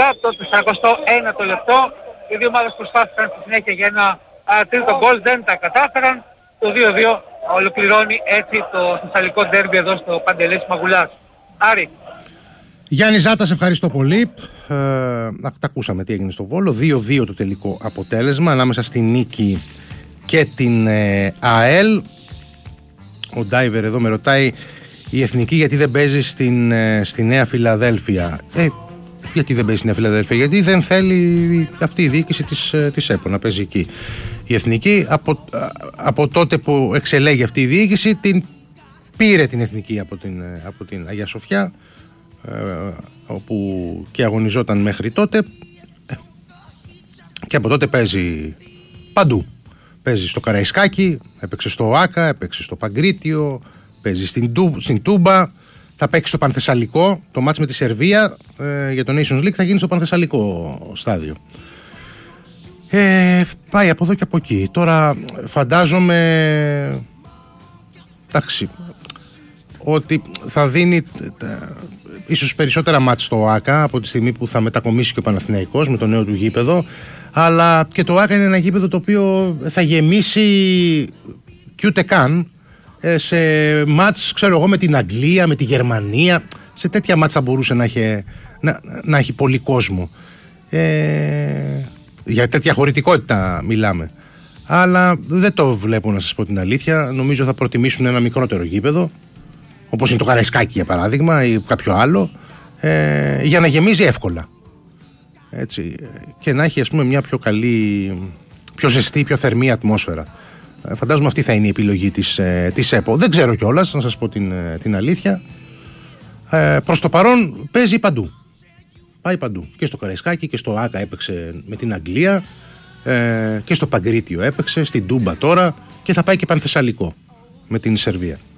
τελικά, το 41ο λεπτό. Οι δύο ομάδες προσπάθησαν στη συνέχεια για ένα τρίτο γκολ, δεν τα κατάφεραν. Το 2-2 ολοκληρώνει έτσι το θεσσαλικό ντέρμπι εδώ στο Παντελής Μαγουλάς. Άρη. Γιάννη Ζάτα, σε ευχαριστώ πολύ. Τα ακούσαμε τι έγινε στο Βόλο. 2-2 το τελικό αποτέλεσμα ανάμεσα στη Νίκη και την ΑΕΛ. Ο Ντάιβερ εδώ με ρωτάει η Εθνική γιατί δεν παίζει στη Νέα Φιλαδέλφια. Γιατί δεν παίζει στη Νέα Φιλαδέλφια? Γιατί δεν θέλει αυτή η διοίκηση της ΕΠΟ να παίζει εκεί. Η Εθνική από τότε που εξελέγει αυτή η διοίκηση την πήρε την Εθνική από την Αγία Σοφιά, όπου και αγωνιζόταν μέχρι τότε, και από τότε παίζει παντού. Παίζει στο Καραϊσκάκι, έπαιξε στο ΟΑΚΑ, έπαιξε στο Παγκρίτιο, παίζει στην Τούμπα, θα παίξει στο Πανθεσσαλικό. Το μάτς με τη Σερβία για το Nations League θα γίνει στο Πανθεσσαλικό στάδιο. Πάει από εδώ και από εκεί. Τώρα φαντάζομαι, εντάξει, ότι θα δίνει ίσως περισσότερα μάτς στο ΟΑΚΑ από τη στιγμή που θα μετακομίσει και ο Παναθηναϊκός με το νέο του γήπεδο, αλλά και το ΟΑΚΑ είναι ένα γήπεδο το οποίο θα γεμίσει και ούτε καν σε μάτς, ξέρω εγώ, με την Αγγλία, με τη Γερμανία. Σε τέτοια μάτς θα μπορούσε να έχει πολύ κόσμο. Για τέτοια χωρητικότητα μιλάμε. Αλλά δεν το βλέπω, να σας πω την αλήθεια. Νομίζω θα προτιμήσουν ένα μικρότερο γήπεδο, όπως είναι το Καραϊσκάκι για παράδειγμα, ή κάποιο άλλο, για να γεμίζει εύκολα. Έτσι, και να έχει, ας πούμε, μια πιο καλή, πιο ζεστή, πιο θερμή ατμόσφαιρα. Φαντάζομαι αυτή θα είναι η επιλογή της ΕΠΟ. Δεν ξέρω κιόλας, να σας πω την αλήθεια. Προς το παρόν παίζει παντού. Πάει παντού. Και στο Καραϊσκάκι και στο ΆΚΑ έπαιξε με την Αγγλία, και στο Παγκρίτιο έπαιξε, στην Τούμπα τώρα, και θα πάει και Πανθεσσαλικό με την Σερβία.